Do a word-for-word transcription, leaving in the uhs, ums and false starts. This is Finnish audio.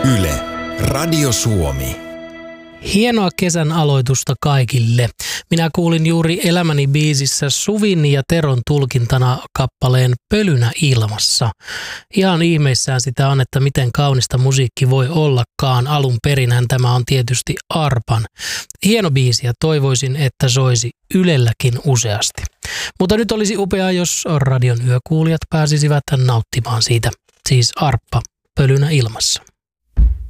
Yle, Radio Suomi. Hienoa kesän aloitusta kaikille. Minä kuulin juuri Elämäni biisissä Suvin ja Teron tulkintana kappaleen Pölynä ilmassa. Ihan ihmeissään sitä on, että miten kaunista musiikki voi ollakaan. Alun perinhän tämä on tietysti arpan. Hieno biisi ja toivoisin, että soisi Ylelläkin useasti. Mutta nyt olisi upeaa, jos radion yökuulijat pääsisivät nauttimaan siitä. Siis arppa Pölynä ilmassa.